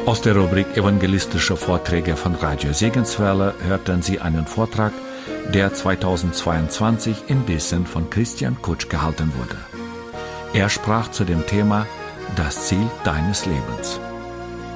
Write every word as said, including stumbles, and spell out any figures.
Aus der Rubrik Evangelistische Vorträge von Radio Segenswelle hörten Sie einen Vortrag, der zweitausendzweiundzwanzig in Diesen von Christian Kutsch gehalten wurde. Er sprach zu dem Thema Das Ziel deines Lebens.